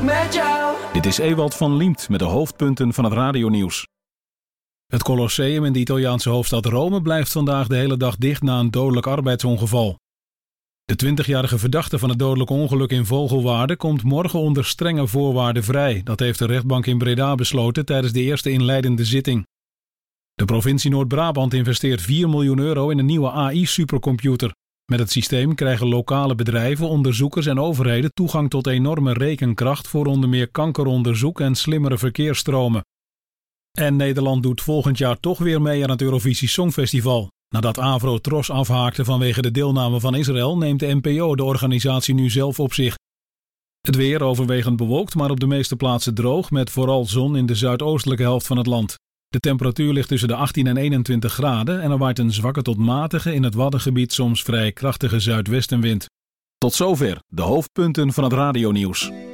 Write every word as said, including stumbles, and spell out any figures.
met jou. Dit is Ewald van Liemt met de hoofdpunten van het radionieuws. Het Colosseum in de Italiaanse hoofdstad Rome blijft vandaag de hele dag dicht na een dodelijk arbeidsongeval. De twintigjarige verdachte van het dodelijk ongeluk in Vogelwaarde komt morgen onder strenge voorwaarden vrij. Dat heeft de rechtbank in Breda besloten tijdens de eerste inleidende zitting. De provincie Noord-Brabant investeert vier miljoen euro in een nieuwe A I-supercomputer. Met het systeem krijgen lokale bedrijven, onderzoekers en overheden toegang tot enorme rekenkracht voor onder meer kankeronderzoek en slimmere verkeersstromen. En Nederland doet volgend jaar toch weer mee aan het Eurovisie Songfestival. Nadat Avro Tros afhaakte vanwege de deelname van Israël, neemt de N P O de organisatie nu zelf op zich. Het weer overwegend bewolkt, maar op de meeste plaatsen droog, met vooral zon in de zuidoostelijke helft van het land. De temperatuur ligt tussen de achttien en eenentwintig graden en er waait een zwakke tot matige, in het Waddengebied soms vrij krachtige zuidwestenwind. Tot zover de hoofdpunten van het radionieuws.